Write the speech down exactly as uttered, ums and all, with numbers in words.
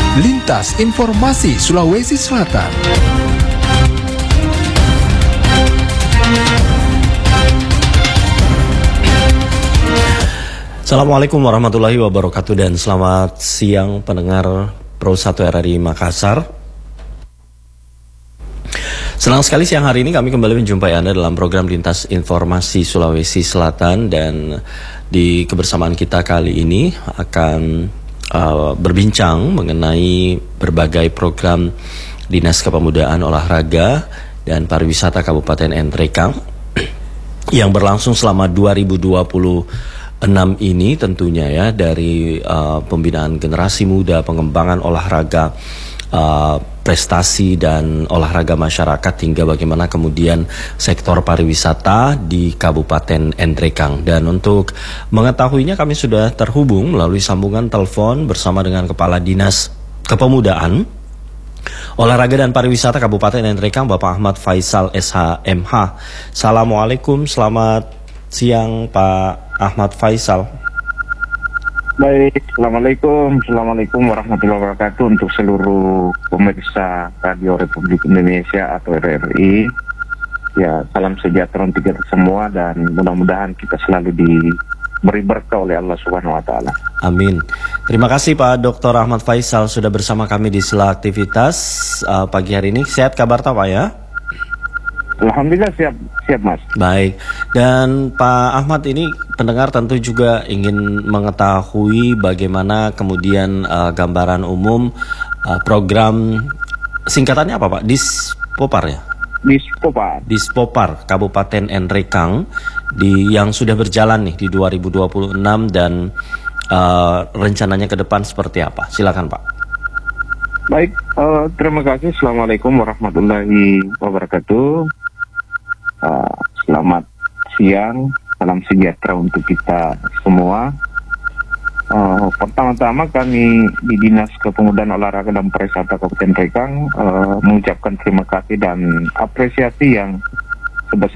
Lintas Informasi Sulawesi Selatan. Assalamualaikum warahmatullahi wabarakatuh dan selamat siang pendengar Pro satu R R I Makassar. Senang sekali siang hari ini kami kembali menjumpai Anda dalam program Lintas Informasi Sulawesi Selatan, dan di kebersamaan kita kali ini akan uh, berbincang mengenai berbagai program Dinas Kepemudaan, Olahraga dan Pariwisata Kabupaten Nrekang yang berlangsung selama dua ribu dua puluh enam ini tentunya ya, dari uh, pembinaan generasi muda, pengembangan olahraga, Uh, prestasi dan olahraga masyarakat, hingga bagaimana kemudian sektor pariwisata di Kabupaten Nrekang. Dan untuk mengetahuinya kami sudah terhubung melalui sambungan telepon bersama dengan Kepala Dinas Kepemudaan, Olahraga dan Pariwisata Kabupaten Nrekang, Bapak Ahmad Faisal S H M H. Assalamualaikum, selamat siang Pak Ahmad Faisal. Baik, Assalamualaikum, Assalamualaikum warahmatullahi wabarakatuh untuk seluruh pemirsa Radio Republik Indonesia atau R R I. Ya, salam sejahtera untuk kita semua dan mudah-mudahan kita selalu diberi berkah oleh Allah Subhanahu wa Ta'ala. Amin. Terima kasih Pak Doktor Ahmad Faisal sudah bersama kami di sela aktivitas uh, pagi hari ini. Sehat kabar Pak ya? Alhamdulillah siap, siap Mas. Baik, dan Pak Ahmad, ini pendengar tentu juga ingin mengetahui bagaimana kemudian uh, gambaran umum uh, program, singkatannya apa Pak? Dispopar ya? Dispopar. Dispopar Kabupaten Nrekang di yang sudah berjalan nih di dua ribu dua puluh enam, dan uh, rencananya ke depan seperti apa? Silakan Pak. Baik, uh, terima kasih. Assalamualaikum warahmatullahi wabarakatuh. Uh, selamat siang, salam sejahtera untuk kita semua. Uh, pertama-tama kami di Dinas Kepemudaan, Olahraga dan Pariwisata Kabupaten Nrekang uh, mengucapkan terima kasih dan apresiasi yang